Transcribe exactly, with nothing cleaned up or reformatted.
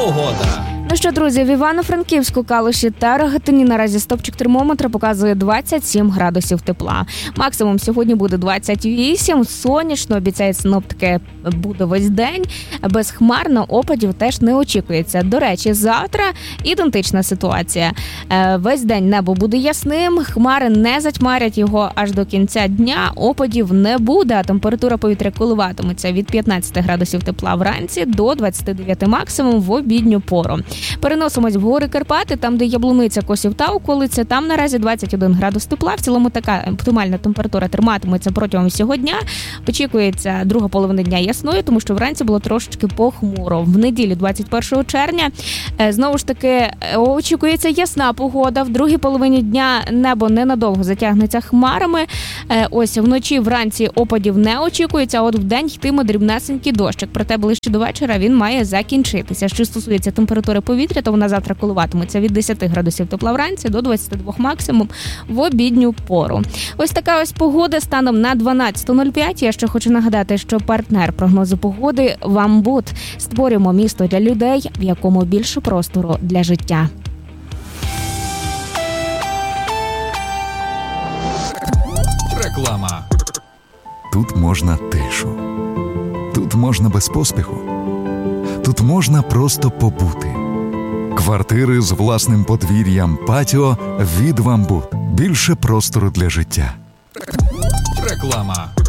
погода. Ну що, друзі, в Івано-Франківську, Калуші та Рогатині наразі стопчик термометра показує двадцять сім градусів тепла. Максимум сьогодні буде двадцять вісім, сонячно, обіцяють синоптики, буде весь день. Безхмарно, опадів теж не очікується. До речі, завтра ідентична ситуація. Весь день небо буде ясним, хмари не затьмарять його аж до кінця дня, опадів не буде, а температура повітря коливатиметься від п'ятнадцять градусів тепла вранці до двадцять дев'ять максимум в обідню пору. Переносимось в гори Карпати, там, де Яблуниця, Косів та околиця, там наразі двадцять один градус тепла. В цілому така оптимальна температура триматиметься протягом всього дня. Очікується друга половина дня ясною, тому що вранці було трошечки похмуро. В неділю, двадцять першого червня, знову ж таки, очікується ясна погода. В другій половині дня небо ненадовго затягнеться хмарами. Ось вночі, вранці опадів не очікується, а от вдень йтиме дрібнесенький дощик. Проте ближче до вечора він має закінчитися. Що стосується температури повітря, то вона завтра коливатиметься від десять градусів тепла вранці до двадцять два максимум в обідню пору. Ось така ось погода станом на дванадцяте нуль п'ять. Я ще хочу нагадати, що партнер прогнозу погоди «Вамбут». Створюємо місто для людей, в якому більше простору для життя. Реклама. Тут можна тишу. Тут можна без поспіху. Тут можна просто побути. Квартири з власним подвір'ям, патіо від «Вамбут». Більше простору для життя. Реклама.